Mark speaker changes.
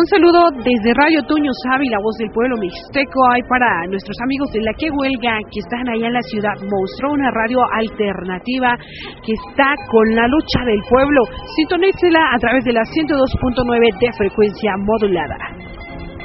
Speaker 1: Un saludo desde Radio Toño Sabi, la voz del pueblo mixteco. Hay para nuestros amigos de la que huelga, que están allá en la ciudad Monstruo, una radio alternativa que está con la lucha del pueblo. Sintonícela a través de la 102.9 de frecuencia modulada.